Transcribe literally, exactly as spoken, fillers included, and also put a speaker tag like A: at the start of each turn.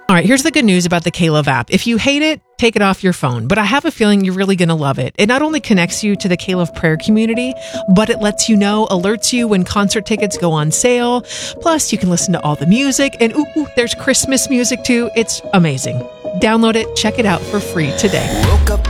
A: All right, here's the good news about the K-Love app. If you hate it, take it off your phone. But I have a feeling you're really going to love it. It not only connects you to the K-Love prayer community, but it lets you know, alerts you when concert tickets go on sale. Plus, you can listen to all the music. And ooh, ooh, there's Christmas music too. It's amazing. Download it. Check it out for free today.
B: Woke up